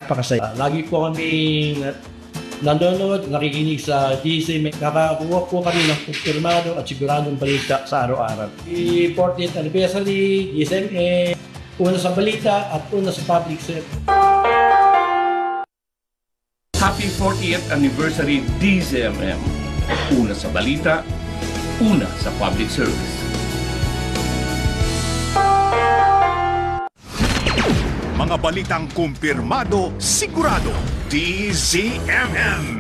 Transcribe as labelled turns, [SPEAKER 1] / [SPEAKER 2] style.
[SPEAKER 1] napakasaya. Lagi po kami nanonood, nakikinig sa GC. Nakakuha po kami ng kumpirmado at siguradong balita sa araw-araw. The 40th anniversary, GSMA, una sa balita at una sa public service.
[SPEAKER 2] Happy 40th anniversary DZMM. Una sa balita, una sa public service.
[SPEAKER 3] Mga balitang kumpirmado, sigurado. DZMM.